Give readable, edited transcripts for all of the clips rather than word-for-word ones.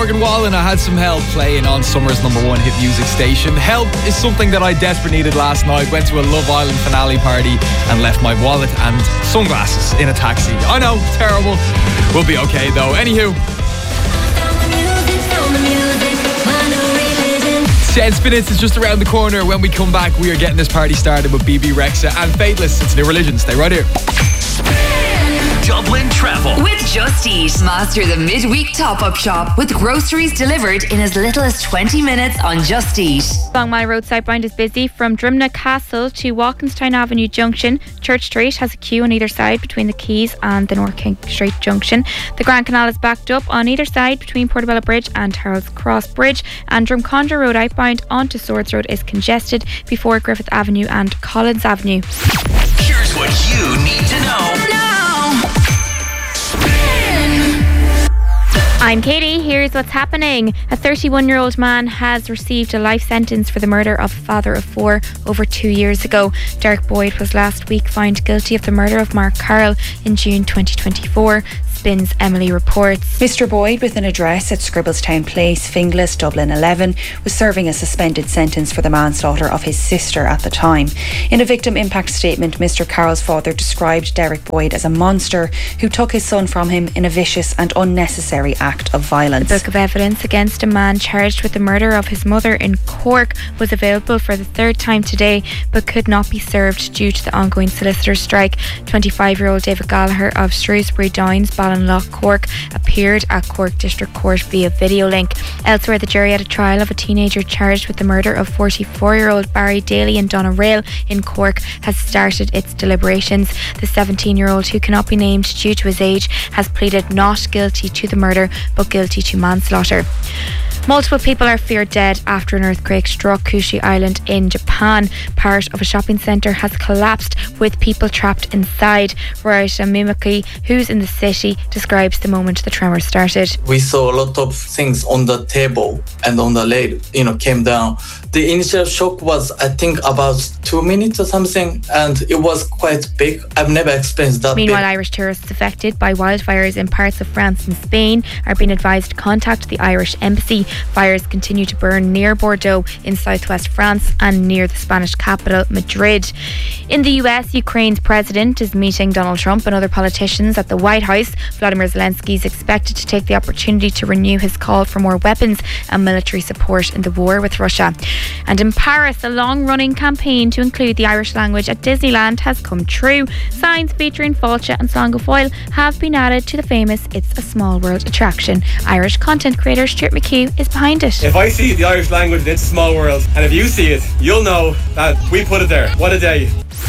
Morgan Wallen, I had some Help playing on Summer's #1 hit music station. Help is something that I desperately needed last night. Went to a Love Island finale party and left my wallet and sunglasses in a taxi. I know, terrible. We'll be okay though. Anywho, 10 minutes is just around the corner. When we come back, we are getting this party started with BB Rexa and Fateless. It's New Religion. Stay right here. Dublin Travel with Just Eat. Master the midweek top-up shop with groceries delivered in as little as 20 minutes on Just Eat. Longmire Road southbound is busy from Drimna Castle to Walkinstown Avenue Junction. Church Street has a queue on either side between the Quays and the North King Street Junction. The Grand Canal is backed up on either side between Portobello Bridge and Harold's Cross Bridge, and Drumcondra Road outbound onto Swords Road is congested before Griffith Avenue and Collins Avenue. Here's what you need to know. I'm Katie, here's what's happening. A 31-year-old man has received a life sentence for the murder of a father of 4 over 2 years ago. Derek Boyd was last week found guilty of the murder of Mark Carroll in June 2024. Spins Emily reports. Mr. Boyd, with an address at Scribbletown Place, Finglas, Dublin 11, was serving a suspended sentence for the manslaughter of his sister at the time. In a victim impact statement, Mr. Carroll's father described Derek Boyd as a monster who took his son from him in a vicious and unnecessary act of violence. The book of evidence against a man charged with the murder of his mother in Cork was available for the third time today, but could not be served due to the ongoing solicitors' strike. 25-year-old David Gallagher of Shrewsbury Downs, Ballinlough, Cork, appeared at Cork District Court via video link. Elsewhere, the jury had a trial of a teenager charged with the murder of 44-year-old Barry Daly in Doneraile in Cork has started its deliberations. The 17-year-old, who cannot be named due to his age, has pleaded not guilty to the murder but guilty to manslaughter. Multiple people are feared dead after an earthquake struck Kushi Island in Japan. Part of a shopping centre has collapsed with people trapped inside. Raisha Mimaki, who's in the city, describes the moment the tremor started. We saw a lot of things on the table and on the leg, came down. The initial shock was, I think, about 2 minutes or something, and it was quite big. I've never experienced that. Meanwhile, big. Irish tourists affected by wildfires in parts of France and Spain are being advised to contact the Irish Embassy. Fires continue to burn near Bordeaux in southwest France and near the Spanish capital, Madrid. In the US, Ukraine's president is meeting Donald Trump and other politicians at the White House. Vladimir Zelensky is expected to take the opportunity to renew his call for more weapons and military support in the war with Russia. And in Paris, a long-running campaign to include the Irish language at Disneyland has come true. Signs featuring Fáilte and Song of Foyle have been added to the famous It's a Small World attraction. Irish content creator Stuart McHugh is behind it. If I see the Irish language in It's a Small World, and if you see it, you'll know that we put it there. What a day.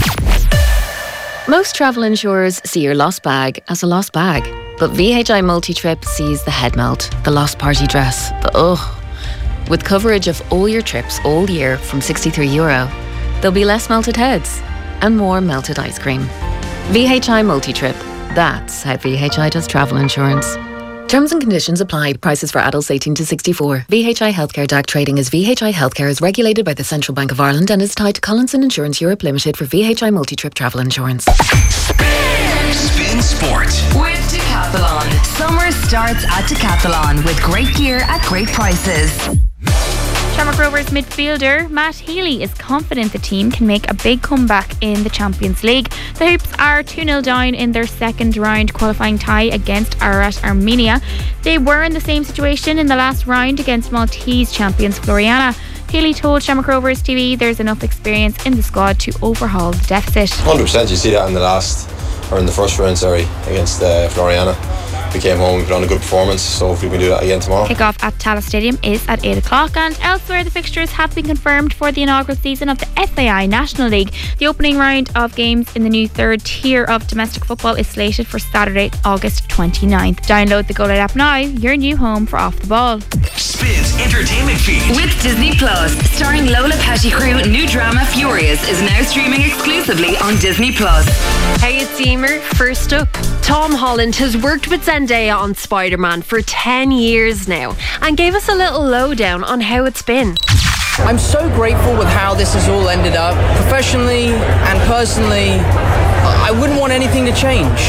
Most travel insurers see your lost bag as a lost bag, but VHI Multitrip sees the head melt, the lost party dress, the ugh. With coverage of all your trips all year from €63, there'll be less melted heads and more melted ice cream. VHI Multitrip. That's how VHI does travel insurance. Terms and conditions apply. Prices for adults 18 to 64. VHI Healthcare DAC trading as VHI Healthcare is regulated by the Central Bank of Ireland and is tied to Collinson Insurance Europe Limited for VHI Multitrip travel insurance. Spin Sport with Decathlon. Summer starts at Decathlon with great gear at great prices. Shamrock Rovers midfielder Matt Healy is confident the team can make a big comeback in the Champions League. The Hoops are 2-0 down in their second round qualifying tie against Ararat Armenia. They were in the same situation in the last round against Maltese champions Floriana. Healy told Shamrock Rovers TV there's enough experience in the squad to overhaul the deficit. 100%, you see that in the first round, against Floriana. We came home, we put on a good performance, so if we can do that again tomorrow. Kick-off at Tallaght Stadium is at 8 o'clock, and elsewhere the fixtures have been confirmed for the inaugural season of the FAI National League. The opening round of games in the new third tier of domestic football is slated for Saturday, August 29th. Download the Go Loud app now, your new home for Off the Ball. Spins entertainment feed with Disney Plus, starring Lola Pettigrew. New drama Furious is now streaming exclusively on Disney Plus. Hey, it's Emer. First up, Tom Holland has worked with Zendaya on Spider-Man for 10 years now and gave us a little lowdown on how it's been. I'm so grateful with how this has all ended up. Professionally and personally, I wouldn't want anything to change.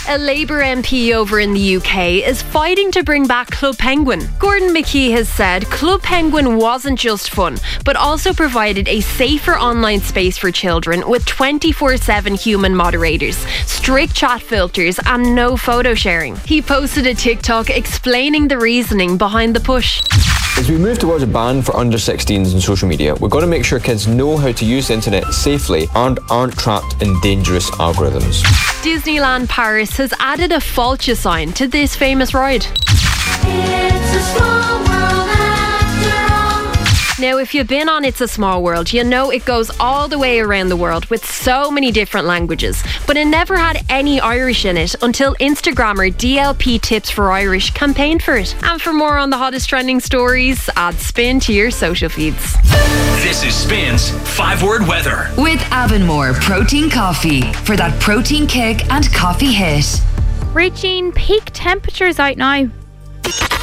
A Labour MP over in the UK is fighting to bring back Club Penguin. Gordon McKee has said Club Penguin wasn't just fun, but also provided a safer online space for children with 24/7 human moderators, strict chat filters and no photo sharing. He posted a TikTok explaining the reasoning behind the push. As we move towards a ban for under 16s on social media, we've got to make sure kids know how to use the internet safely and aren't trapped in dangerous algorithms. Disneyland Paris has added a Fulcha sign to this famous ride. It's a small world after all. Now, if you've been on It's a Small World, you know it goes all the way around the world with so many different languages. But it never had any Irish in it until Instagrammer DLP Tips for Irish campaigned for it. And for more on the hottest trending stories, add Spin to your social feeds. This is Spin's 5-word weather. With Avonmore Protein Coffee for that protein kick and coffee hit. Reaching peak temperatures out now.